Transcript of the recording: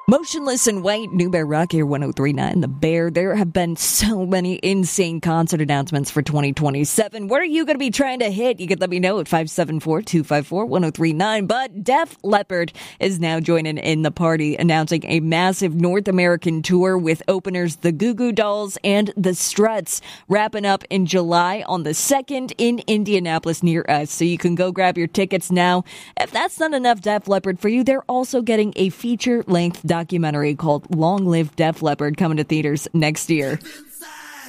Motionless in White, New Bear Rock here, 103.9 The Bear. There have been so many insane concert announcements for 2027. What are you going to be trying to hit? You can let me know at 574-254-1039. But Def Leppard is now joining in the party, announcing a massive North American tour with openers the Goo Goo Dolls and the Struts, wrapping up in July on the 2nd in Indianapolis near us. So you can go grab your tickets now. If that's not enough Def Leppard for you, they're also getting a feature-length documentary called Long Live Def Leppard coming to theaters next year.